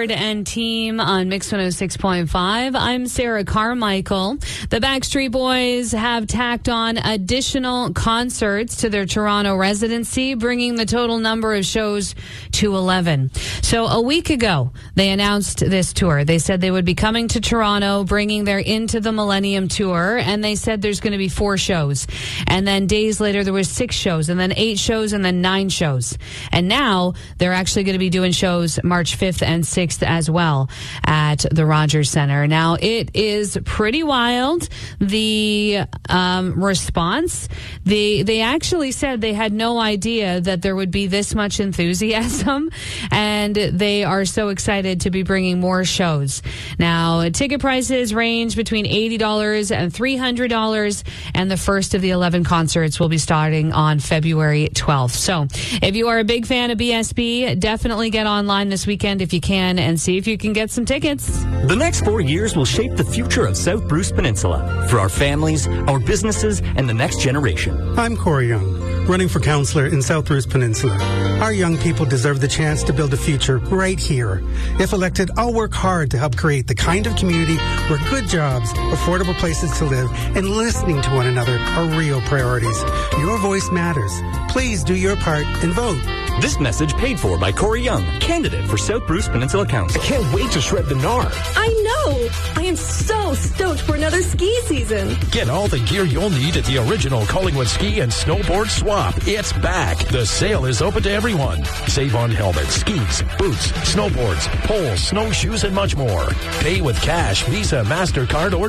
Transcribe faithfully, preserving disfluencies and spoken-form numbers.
Ford and team on Mix one oh six point five. I'm Sarah Carmichael. The Backstreet Boys have tacked on additional concerts to their Toronto residency, bringing the total number of shows to eleven. So a week ago, they announced this tour. They said they would be coming to Toronto, bringing their Into the Millennium tour, and they said there's going to be four shows. And then days later, there was six shows, and then eight shows, and then nine shows. And now they're actually going to be doing shows March fifth and sixth as well at the Rogers Centre. Now, it is pretty wild, the um, response. They, they actually said they had no idea that there would be this much enthusiasm, and they are so excited to be bringing more shows. Now, ticket prices range between eighty dollars and three hundred dollars, and the first of the eleven concerts will be starting on February twelfth. So, if you are a big fan of B S B, definitely get online this weekend if you can and see if you can get some tickets. The next four years will shape the future of South Bruce Peninsula for our families, our businesses, and the next generation. I'm Corey Young, running for councillor in South Bruce Peninsula. Our young people deserve the chance to build a future right here. If elected, I'll work hard to help create the kind of community where good jobs, affordable places to live, and listening to one another are real priorities. Your voice matters. Please do your part and vote. This message paid for by Corey Young, candidate for South Bruce Peninsula Council. I can't wait to shred the gnar. I know! I am so stoked for another ski season. Get all the gear you'll need at the original Collingwood Ski and Snowboard Swap. It's back. The sale is open to everyone. Save on helmets, skis, boots, snowboards, poles, snowshoes, and much more. Pay with cash, Visa, MasterCard, or